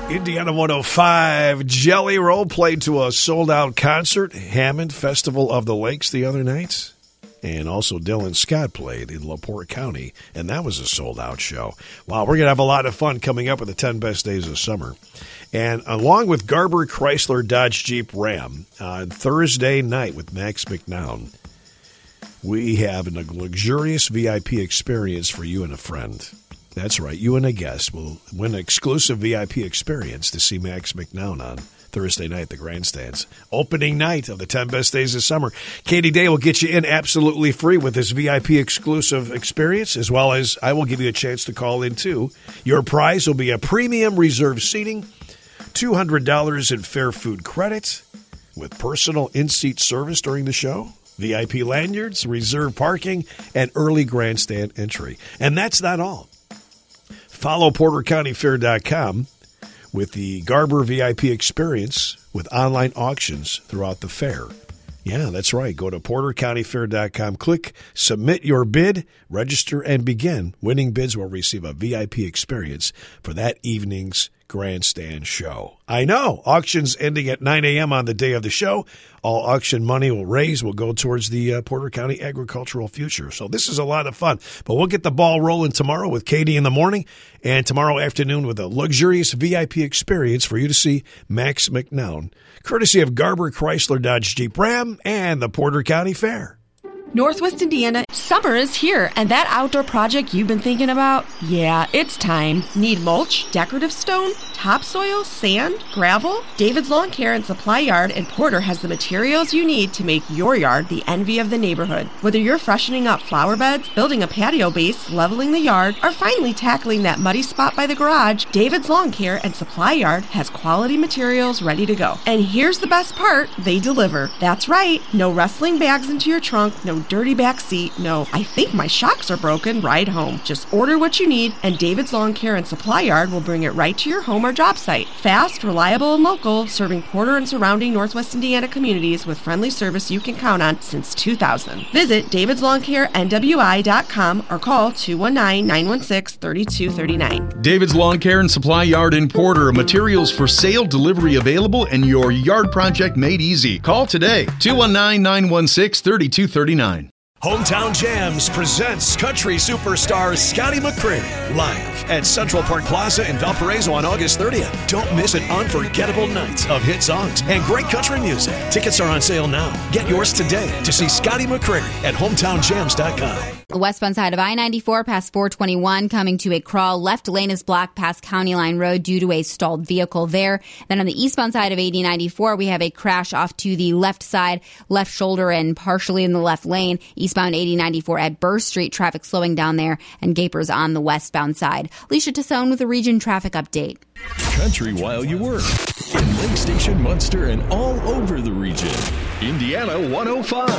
Indiana 105, Jelly Roll played to a sold-out concert, Hammond Festival of the Lakes the other night. And also Dylan Scott played in LaPorte County, and that was a sold-out show. Wow, we're going to have a lot of fun coming up with the 10 best days of summer. And along with Garber Chrysler Dodge Jeep Ram, on Thursday night with Max McNown, we have a luxurious VIP experience for you and a friend. That's right. You and a guest will win an exclusive VIP experience to see Max McNown on Thursday night at the Grandstands. Opening night of the 10 Best Days of Summer. Katie Day will get you in absolutely free with this VIP exclusive experience, as well as I will give you a chance to call in, too. Your prize will be a premium reserved seating, $200 in fair food credit with personal in-seat service during the show, VIP lanyards, reserved parking, and early grandstand entry. And that's not all. Follow PorterCountyFair.com with the Garber VIP experience with online auctions throughout the fair. Yeah, that's right. Go to PorterCountyFair.com, click Submit Your Bid, register, and begin. Winning bids will receive a VIP experience for that evening's grandstand show. I know. Auctions ending at 9 a.m. on the day of the show. All auction money will go towards the Porter County agricultural future. So this is a lot of fun. But we'll get the ball rolling tomorrow with Katie in the morning and tomorrow afternoon with a luxurious VIP experience for you to see Max McNown, courtesy of Garber Chrysler Dodge Jeep Ram and the Porter County Fair. Northwest Indiana, summer is here, and that outdoor project you've been thinking about? Yeah, it's time. Need mulch, decorative stone, topsoil, sand, gravel? David's Lawn Care and Supply Yard in Porter has the materials you need to make your yard the envy of the neighborhood. Whether you're freshening up flower beds, building a patio base, leveling the yard, or finally tackling that muddy spot by the garage, David's Lawn Care and Supply Yard has quality materials ready to go. And here's the best part, they deliver. That's right, no wrestling bags into your trunk, no dirty back seat, no, I think my shocks are broken ride home. Just order what you need, and David's Lawn Care and Supply Yard will bring it right to your home or job site. Fast, reliable, and local, serving Porter and surrounding Northwest Indiana communities with friendly service you can count on since 2000. Visit davidslawncarenwi.com or call 219-916-3239. David's Lawn Care and Supply Yard in Porter. Materials for sale, delivery available, and your yard project made easy. Call today, 219-916-3239. Hometown Jams presents country superstar Scotty McCreery live at Central Park Plaza in Valparaiso on August 30th. Don't miss an unforgettable night of hit songs and great country music. Tickets are on sale now. Get yours today to see Scotty McCreery at hometownjams.com. The westbound side of I-94 past 421 coming to a crawl. Left lane is blocked past County Line Road due to a stalled vehicle there. Then on the eastbound side of 8094, we have a crash off to the left side, left shoulder and partially in the left lane. Eastbound 8094 at Burr Street, traffic slowing down there, and Gapers on the westbound side. Alicia Tassone with a region traffic update. Country while you work. In Lake Station, Munster, and all over the region. Indiana 105.